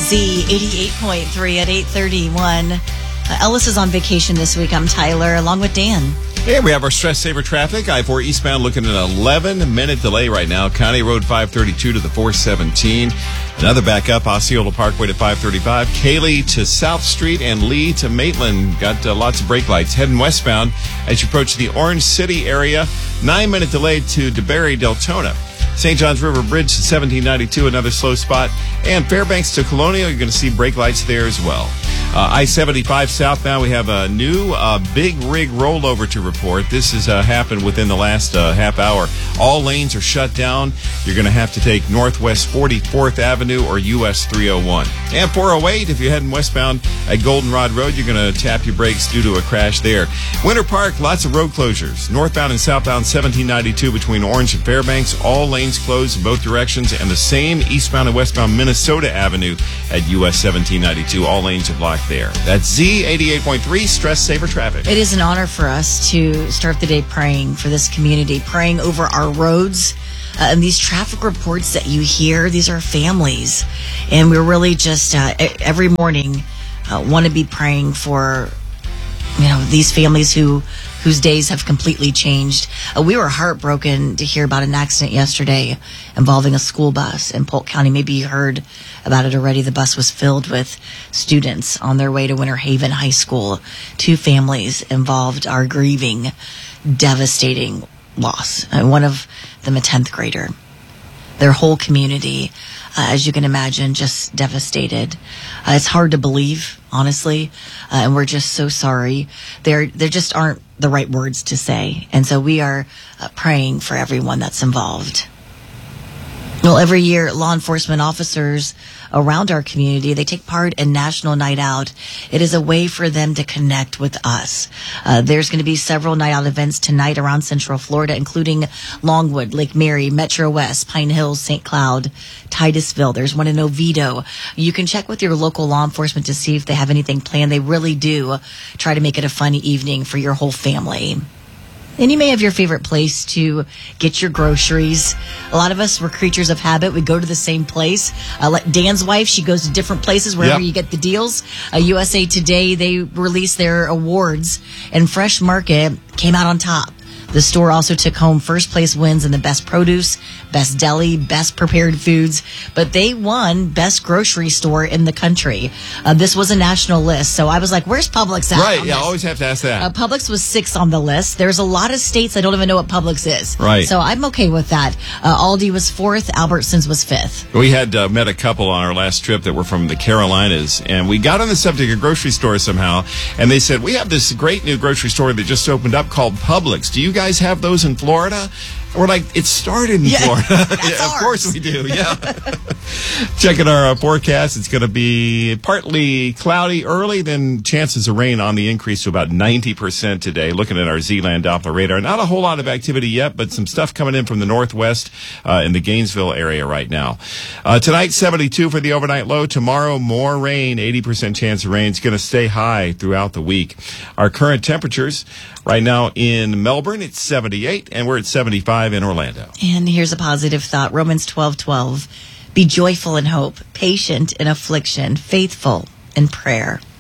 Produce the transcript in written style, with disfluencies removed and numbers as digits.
Z 88.3 at 8:31. Ellis is on vacation this week. I'm Tyler, along with Dan. Hey, we have our stress saver traffic. I-4 eastbound looking at an 11-minute delay right now. County Road 532 to the 417. Another backup, Osceola Parkway to 535. Cayley to South Street and Lee to Maitland. Got lots of brake lights. Heading westbound as you approach the Orange City area. 9-minute delay to DeBerry, Deltona. St. John's River Bridge to 1792, another slow spot. And Fairbanks to Colonial, you're going to see brake lights there as well. I-75 southbound, we have a new big rig rollover to report. This has happened within the last half hour. All lanes are shut down. You're going to have to take Northwest 44th Avenue or US 301. And 408, if you're heading westbound at Goldenrod Road, you're going to tap your brakes due to a crash there. Winter Park, lots of road closures. Northbound and southbound 1792 between Orange and Fairbanks. All lanes closed in both directions. And the same eastbound and westbound Minnesota Avenue at US 1792. All lanes are blocked there. That's Z 88.3 Stress Saver Traffic. It is an honor for us to start the day praying for this community, praying over our roads. And these traffic reports that you hear, these are families. And we're really just every morning want to be praying for these families whose days have completely changed. We were heartbroken to hear about an accident yesterday involving a school bus in Polk County. Maybe you heard about it already. The bus was filled with students on their way to Winter Haven High School. 2 families involved are grieving devastating loss. One of them a 10th grader. Their whole community, as you can imagine, just devastated. It's hard to believe, honestly, and we're just so sorry. There just aren't the right words to say, and so we are praying for everyone that's involved. Well, every year, law enforcement officers around our community, they take part in National Night Out. It is a way for them to connect with us. There's going to be several night out events tonight around Central Florida, including Longwood, Lake Mary, Metro West, Pine Hills, St. Cloud, Titusville. There's one in Oviedo. You can check with your local law enforcement to see if they have anything planned. They really do try to make it a fun evening for your whole family. And you may have your favorite place to get your groceries. A lot of us, we're creatures of habit. We go to the same place. Like Dan's wife, she goes to different places wherever you get the deals. USA Today, they released their awards, and Fresh Market came out on top. The store also took home first place wins in the best produce, best deli, best prepared foods, but they won best grocery store in the country. This was a national list, so I was like, where's Publix at? Right, yeah, I always have to ask that. Publix was 6th on the list. There's a lot of states I don't even know what Publix is. Right. So I'm okay with that. Aldi was 4th, Albertsons was 5th. We had met a couple on our last trip that were from the Carolinas, and we got on the subject of grocery stores somehow, and they said, we have this great new grocery store that just opened up called Publix. Do you guys have those in Florida? We're like, it started in Florida. Yeah, of course we do, yeah. Checking our forecast, it's going to be partly cloudy early, then chances of rain on the increase to about 90% today. Looking at our Z-Land Doppler radar, not a whole lot of activity yet, but some stuff coming in from the northwest in the Gainesville area right now. Tonight, 72 for the overnight low. Tomorrow, more rain, 80% chance of rain. It's going to stay high throughout the week. Our current temperatures right now in Melbourne, it's 78, and we're at 75 in Orlando. And here's a positive thought. Romans 12:12. Be joyful in hope, patient in affliction, faithful in prayer.